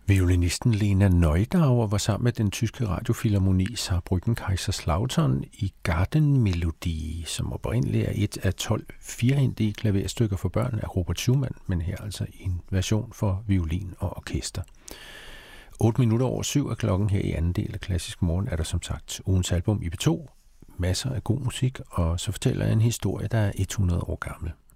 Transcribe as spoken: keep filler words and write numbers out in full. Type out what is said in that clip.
Violinisten Lena Neudauer var sammen med den tyske radiofilharmoni Saarbrücken Kaiserslautern i Gartenmelodie, som oprindeligt er et af tolv firehændige klaverstykker for børn af Robert Schumann, men her altså i en version for violin og orkester. otte minutter over syv af klokken her i anden del af Klassisk Morgen er der som sagt ugens album i P to, masser af god musik, og så fortæller jeg en historie, der er hundrede år gammel.